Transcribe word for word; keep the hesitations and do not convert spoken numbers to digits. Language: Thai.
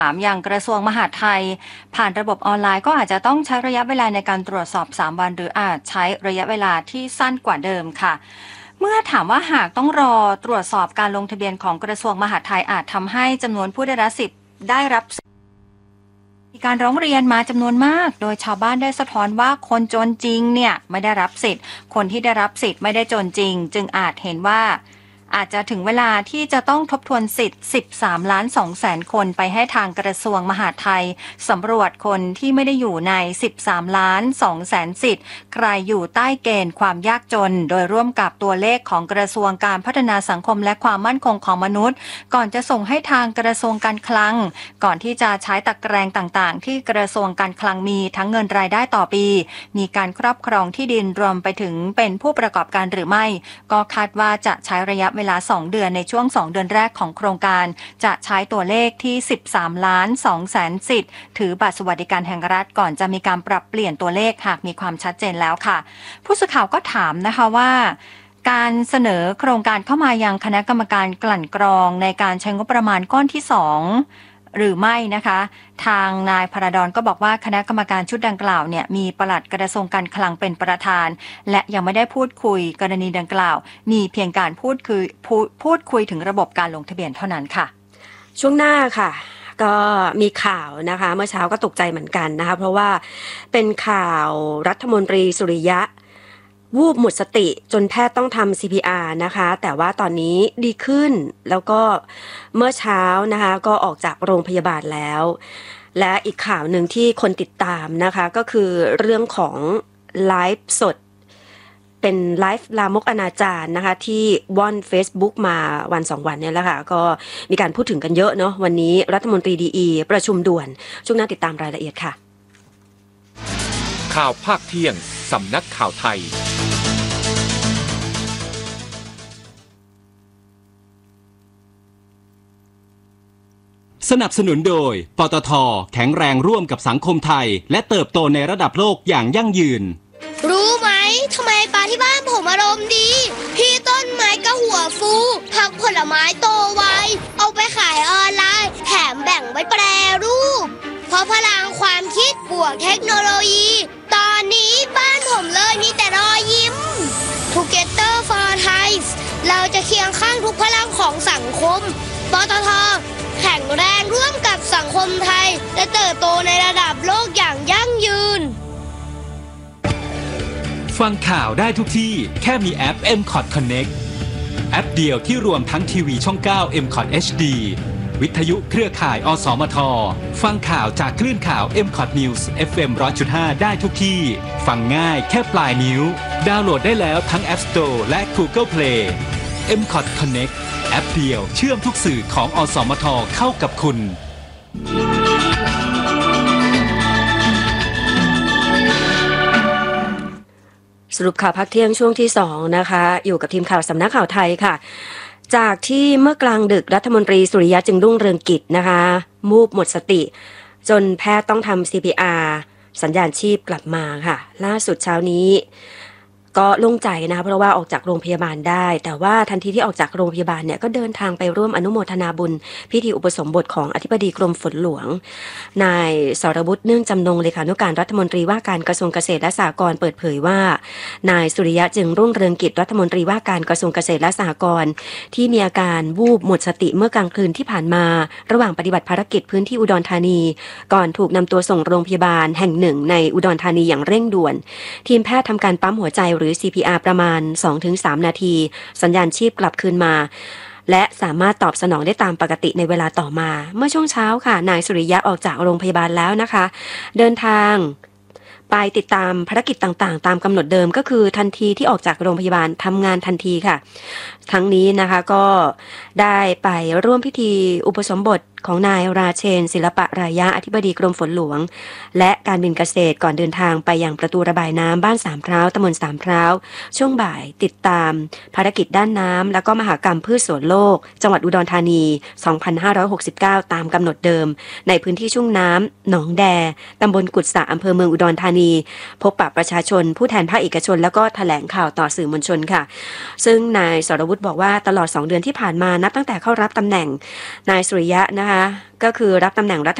ถามอย่างกระทรวงมหาดไทยผ่านระบบออนไลน์ก็อาจจะต้องใช้ระยะเวลาในการตรวจสอบสามวันหรืออาจใช้ระยะเวลาที่สั้นกว่าเดิมค่ะเมื่อถามว่าหากต้องรอตรวจสอบการลงทะเบียนของกระทรวงมหาดไทยอาจทำให้จำนวนผู้ได้รับสิทธิ์ได้รับมีการร้องเรียนมาจำนวนมากโดยชาวบ้านได้สะท้อนว่าคนจนจริงเนี่ยไม่ได้รับสิทธิ์คนที่ได้รับสิทธิ์ไม่ได้จนจริงจึงอาจเห็นว่าอาจจะถึงเวลาที่จะต้องทบทวนสิทธิ์สิบสามล้านสองแสนคนไปให้ทางกระทรวงมหาดไทยสำรวจคนที่ไม่ได้อยู่ในสิบสามล้านสองแสนสิทธิ์ใครอยู่ใต้เกณฑ์ความยากจนโดยร่วมกับตัวเลขของกระทรวงการพัฒนาสังคมและความมั่นคงของมนุษย์ก่อนจะส่งให้ทางกระทรวงการคลังก่อนที่จะใช้ตะแกรงต่างๆที่กระทรวงการคลังมีทั้งเงินรายได้ต่อปีมีการครอบครองที่ดินรวมไปถึงเป็นผู้ประกอบการหรือไม่ก็คาดว่าจะใช้ระยะเวลาสองเดือนในช่วงสองเดือนแรกของโครงการจะใช้ตัวเลขที่สิบสามล้านสองแสนสิทธิ์ถือบัตรสวัสดิการแห่งรัฐก่อนจะมีการปรับเปลี่ยนตัวเลขหากมีความชัดเจนแล้วค่ะผู้สื่อข่าวก็ถามนะคะว่าการเสนอโครงการเข้ามายังคณะกรรมการกลั่นกรองในการใช้งบประมาณก้อนที่สองหรือไม่นะคะทางนายพระดอนก็บอกว่าคณะกรรมการชุดดังกล่าวเนี่ยมีปลัดกระทรวงการคลังเป็นประธานและยังไม่ได้พูดคุยกรณีดังกล่าวมีเพียงการพูดคุยพูดพูดคุยถึงระบบการลงทะเบียนเท่านั้นค่ะช่วงหน้าค่ะก็มีข่าวนะคะเมื่อเช้าก็ตกใจเหมือนกันนะคะเพราะว่าเป็นข่าวรัฐมนตรีสุริยะวูบหมดสติจนแพทย์ต้องทำ ซี พี อาร์ นะคะแต่ว่าตอนนี้ดีขึ้นแล้วก็เมื่อเช้านะคะก็ออกจากโรงพยาบาลแล้วและอีกข่าวหนึ่งที่คนติดตามนะคะก็คือเรื่องของไลฟ์สดเป็นไลฟ์ลามกอนาจารนะคะที่ว่อน Facebook มาวันสองวันเนี่ยแหละค่ะก็มีการพูดถึงกันเยอะเนาะวันนี้รัฐมนตรีดีอีประชุมด่วนช่วงหน้าติดตามรายละเอียดค่ะข่าวภาคเที่ยงสำนักข่าวไทยสนับสนุนโดยปตท.แข็งแรงร่วมกับสังคมไทยและเติบโตในระดับโลกอย่างยั่งยืนรู้ไหมทำไมปลาที่บ้านผมอารมณ์ดีพี่ต้นไม้ก็หัวฟูผักผลไม้โตไวเอาไปขายออนไลน์แถมแบ่งไว้แปรรูปเพราะพลังความคิดบวกเทคโนโลยีตอนนี้บ้านผมเลยมีแต่รอยยิ้ม Together for Thai เราจะเคียงข้างทุกพลังของสังคมปตท.แข็งแรงร่วมกับสังคมไทยและเติบโตในระดับโลกอย่างยั่งยืนฟังข่าวได้ทุกที่แค่มีแอป เอ็ม คอท Connect แอปเดียวที่รวมทั้งทีวีช่องเก้า เอ็ม คอท เอช ดี วิทยุเครือข่ายอสมทฟังข่าวจากคลื่นข่าว เอ็ม คอท News เอฟ เอ็ม หนึ่งร้อยจุดห้า ได้ทุกที่ฟังง่ายแค่ปลายนิ้วดาวน์โหลดได้แล้วทั้ง App Store และ Google Play เอ็ม คอท Connect แอปเดียวเชื่อมทุกสื่อของอสมทเข้ากับคุณสรุปข่าวพักเที่ยงช่วงที่สองนะคะอยู่กับทีมข่าวสำนักข่าวไทยค่ะจากที่เมื่อกลางดึกรัฐมนตรีสุริยะจึงรุ่งเรืองกิจนะคะมูบหมดสติจนแพทย์ต้องทำ ซี พี อาร์ สัญญาณชีพกลับมาค่ะล่าสุดเช้านี้ก็โล่งใจนะคะเพราะว่าออกจากโรงพยาบาลได้แต่ว่าทันทีที่ออกจากโรงพยาบาลเนี่ยก็เดินทางไปร่วมอนุโมทนาบุญพิธีอุปสมบทของอธิบดีกรมฝนหลวงนายสรวุฒิเนื่องจำนงเลขานุการรัฐมนตรีว่าการกระทรวงเกษตรและสหกรณ์เปิดเผยว่านายสุริยะจึงรุ่งเรืองกิจรัฐมนตรีว่าการกระทรวงเกษตรและสหกรณ์ที่มีอาการวูบหมดสติเมื่อกลางคืนที่ผ่านมาระหว่างปฏิบัติภารกิจพื้นที่อุดรธานีก่อนถูกนำตัวส่งโรงพยาบาลแห่งหนึ่งในอุดรธานีอย่างเร่งด่วนทีมแพทย์ทำการปั๊มหัวใจหรือ ซี พี อาร์ ประมาณ สองถึงสาม นาทีสัญญาณชีพกลับคืนมาและสามารถตอบสนองได้ตามปกติในเวลาต่อมาเมื่อช่วงเช้าค่ะนายสุริยะออกจากโรงพยาบาลแล้วนะคะเดินทางไปติดตามภารกิจต่างๆตามกำหนดเดิมก็คือทันทีที่ออกจากโรงพยาบาลทำงานทันทีค่ะทั้งนี้นะคะก็ได้ไปร่วมพิธีอุปสมบทของนายราเชนศิลปะรายะอธิบดีกรมฝนหลวงและการบินเกษตรก่อนเดินทางไปยังประตูระบายน้ำบ้านสามพร้าวตำบลสามพร้าวช่วงบ่ายติดตามภารกิจด้านน้ำแล้วก็มหกรรมพืชสวนโลกจังหวัดอุดรธานีสองพันห้าร้อยหกสิบเก้าตามกำหนดเดิมในพื้นที่ชุ่มน้ำหนองแดตำบลกุดสะอำเภอเมืองอุดรธานีพบปะประชาชนผู้แทนภาคเอกชนแล้วก็แถลงข่าวต่อสื่อมวลชนค่ะซึ่งนายสรวุฒิบอกว่าตลอดสองเดือนที่ผ่านมานับตั้งแต่เข้ารับตำแหน่งนายสุริยะนะคะนะคะก็คือรับตำแหน่งรัฐ